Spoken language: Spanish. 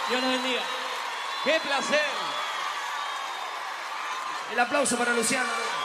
Dios los bendiga. ¡Qué placer! El aplauso para Luciano.